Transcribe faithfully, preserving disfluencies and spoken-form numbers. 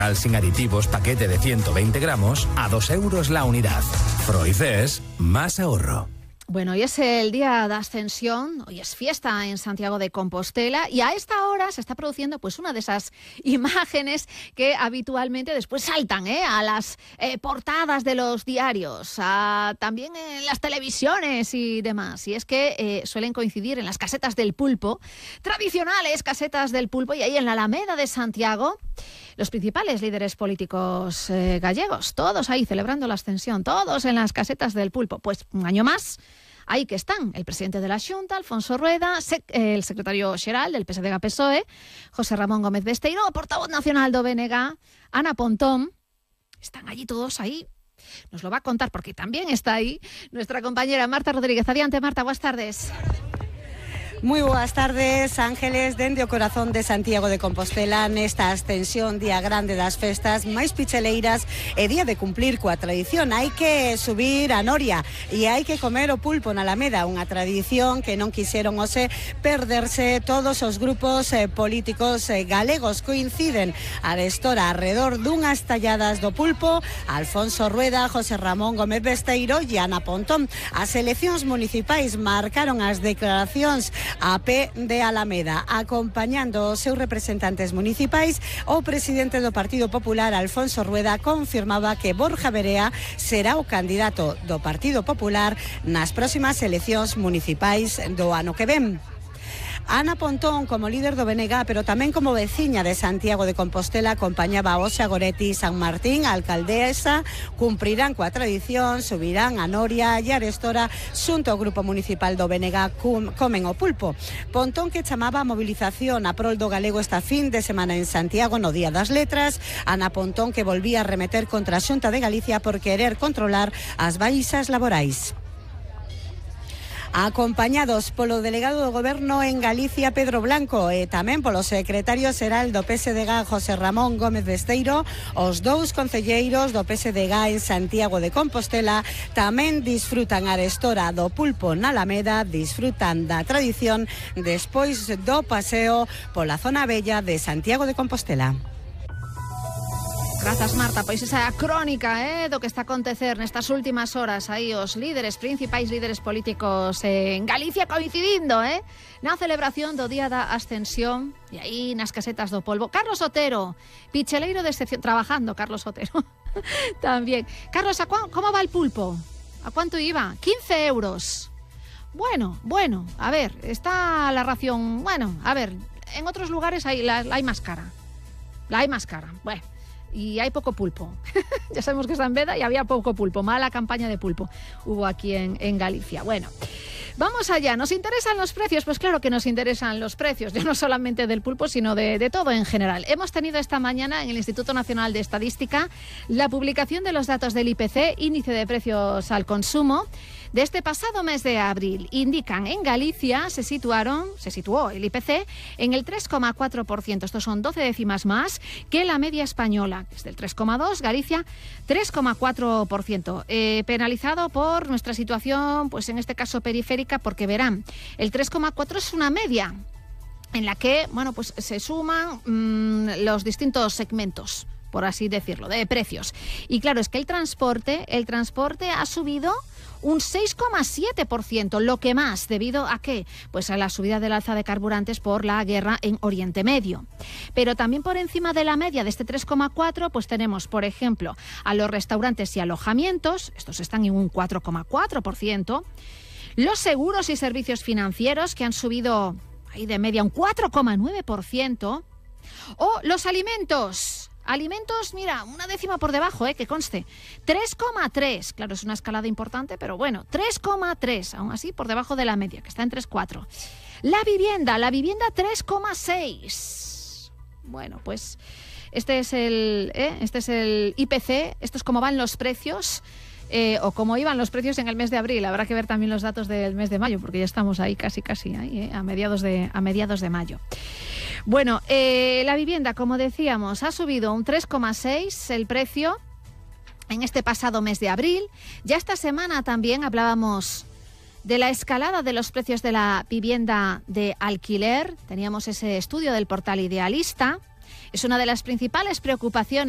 Sin aditivos, paquete de ciento veinte gramos a dos euros la unidad. Froices, más ahorro. Bueno, hoy es el día de Ascensión, hoy es fiesta en Santiago de Compostela y a esta hora se está produciendo pues una de esas imágenes que habitualmente después saltan ¿eh? a las eh, portadas de los diarios, a, también en las televisiones y demás. Y es que eh, suelen coincidir en las casetas del pulpo, tradicionales casetas del pulpo, y ahí en la Alameda de Santiago, los principales líderes políticos eh, gallegos, todos ahí celebrando la Ascensión, todos en las casetas del pulpo. Pues un año más, ahí que están el presidente de la Xunta, Alfonso Rueda, sec, eh, el secretario xeral del P S D G P S O E, José Ramón Gómez Besteiro, portavoz nacional do B N G, Ana Pontón. Están allí todos ahí. Nos lo va a contar porque también está ahí nuestra compañera Marta Rodríguez. Adiante, Marta, buenas tardes. Moi boas tardes, Ángeles, dende o corazón de Santiago de Compostela, nesta ascensión, día grande das festas máis picheleiras e día de cumplir coa tradición. Hai que subir a Noria e hai que comer o pulpo na Alameda, unha tradición que non quixeron ose perderse todos os grupos eh, políticos eh, galegos. Coinciden arestora alrededor dunhas talladas do pulpo Alfonso Rueda, José Ramón Gómez Besteiro e Ana Pontón. As eleccións municipais marcaron as declaracións a pé de Alameda, acompañando os seus representantes municipais. O presidente do Partido Popular, Alfonso Rueda, confirmaba que Borja Verea será o candidato do Partido Popular nas próximas eleccións municipais do ano que ven. Ana Pontón, como líder do B N G, pero tamén como veciña de Santiago de Compostela, acompañaba a Oxa Goretti San Martín, a alcaldesa. Cumprirán coa tradición, subirán a Noria e arestora xunto ao grupo municipal do B N G comen o pulpo. Pontón, que chamaba a movilización a prol do galego esta fin de semana en Santiago no Día das Letras. Ana Pontón, que volvía a remeter contra a Xunta de Galicia por querer controlar as baixas laborais. Acompañados polo delegado do Goberno en Galicia, Pedro Blanco, e tamén polo secretario xeral do P S D G, José Ramón Gómez Besteiro, os dous concelleiros do P S D G en Santiago de Compostela tamén disfrutan arestora do pulpo na Alameda, disfrutan da tradición despois do paseo pola zona bella de Santiago de Compostela. Grazas, Marta. Pois esa crónica eh, do que está a acontecer nestas últimas horas aí os líderes, principais líderes políticos en Galicia coincidindo eh, na celebración do Día da Ascensión e aí nas casetas do polvo. Carlos Otero, picheleiro de excepción, trabajando Carlos Otero también. Carlos, ¿a cuán, ¿cómo va el pulpo? ¿A cuánto iba? quince euros. Bueno, bueno, a ver, está la ración, bueno, a ver, en otros lugares hay, la, la hay más cara. La hay más cara, bueno. Y hay poco pulpo. Ya sabemos que está en veda y había poco pulpo. Mala campaña de pulpo hubo aquí en, en Galicia. Bueno, vamos allá. ¿Nos interesan los precios? Pues claro que nos interesan los precios, ya no solamente del pulpo, sino de, de todo en general. Hemos tenido esta mañana en el Instituto Nacional de Estadística la publicación de los datos del I P C, Índice de Precios al Consumo, de este pasado mes de abril. Indican en Galicia se situaron, se situó el I P C en el tres coma cuatro por ciento. Estos son doce décimas más que la media española, que es del tres coma dos por ciento, Galicia tres coma cuatro por ciento. Eh, penalizado por nuestra situación, pues en este caso periférica, porque verán, el tres coma cuatro es una media en la que, bueno, pues se suman mmm, los distintos segmentos, por así decirlo, de precios. Y claro, es que el transporte, el transporte ha subido un seis coma siete por ciento, lo que más, ¿debido a qué? Pues a la subida del alza de carburantes por la guerra en Oriente Medio. Pero también por encima de la media de este tres coma cuatro, pues tenemos, por ejemplo, a los restaurantes y alojamientos, estos están en un cuatro coma cuatro por ciento, los seguros y servicios financieros, que han subido ahí de media un cuatro coma nueve por ciento, o los alimentos. Alimentos, mira, una décima por debajo, eh, que conste, tres coma tres, claro, es una escalada importante, pero bueno, tres coma tres, aún así por debajo de la media, que está en tres coma cuatro. La vivienda, la vivienda tres coma seis. Bueno, pues este es el, eh, este es el I P C, esto es cómo van los precios. Eh, o cómo iban los precios en el mes de abril. Habrá que ver también los datos del mes de mayo, porque ya estamos ahí casi casi ahí, eh, a mediados de a mediados de mayo. Bueno, eh, la vivienda, como decíamos, ha subido un tres coma seis el precio en este pasado mes de abril. Ya esta semana también hablábamos de la escalada de los precios de la vivienda de alquiler. Teníamos ese estudio del portal Idealista. Es una de las principales preocupaciones